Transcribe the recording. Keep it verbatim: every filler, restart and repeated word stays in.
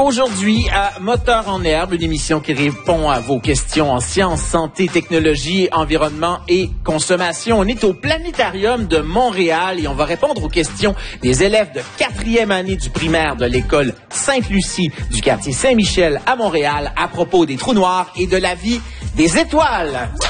Aujourd'hui, à Moteur en herbe, une émission qui répond à vos questions en sciences, santé, technologie, environnement et consommation. On est au Planétarium de Montréal et on va répondre aux questions des élèves de quatrième année du primaire de l'école Sainte-Lucie du quartier Saint-Michel à Montréal à propos des trous noirs et de la vie des étoiles.